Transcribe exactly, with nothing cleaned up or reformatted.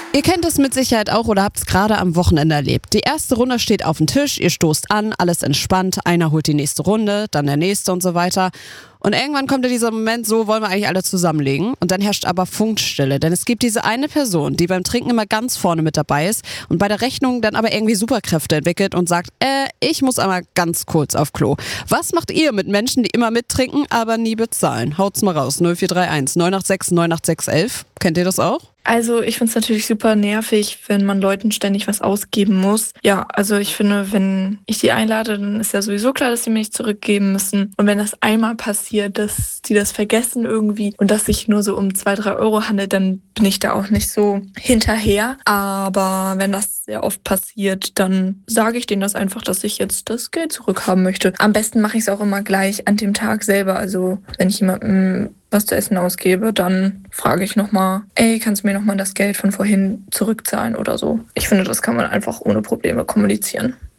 Ihr kennt es mit Sicherheit auch oder habt es gerade am Wochenende erlebt. Die erste Runde steht auf dem Tisch, ihr stoßt an, alles entspannt, einer holt die nächste Runde, dann der nächste und so weiter. Und irgendwann kommt ja dieser Moment, so wollen wir eigentlich alle zusammenlegen. Und dann herrscht aber Funkstille, denn es gibt diese eine Person, die beim Trinken immer ganz vorne mit dabei ist und bei der Rechnung dann aber irgendwie Superkräfte entwickelt und sagt, äh, ich muss einmal ganz kurz auf Klo. Was macht ihr mit Menschen, die immer mittrinken, aber nie bezahlen? Haut's mal raus, null vier drei eins neun acht sechs neun acht sechs elf. Kennt ihr das auch? Also ich finde es natürlich super nervig, wenn man Leuten ständig was ausgeben muss. Ja, also ich finde, wenn ich die einlade, dann ist ja sowieso klar, dass sie mir nicht zurückgeben müssen. Und wenn das einmal passiert, dass die das vergessen irgendwie und dass sich nur so um zwei, drei Euro handelt, dann bin ich da auch nicht so hinterher. Aber wenn das sehr oft passiert, dann sage ich denen das einfach, dass ich jetzt das Geld zurückhaben möchte. Am besten mache ich es auch immer gleich an dem Tag selber. Also wenn ich jemandem was zu essen ausgebe, dann frage ich nochmal, ey, kannst du mir nochmal das Geld von vorhin zurückzahlen oder so. Ich finde, das kann man einfach ohne Probleme kommunizieren.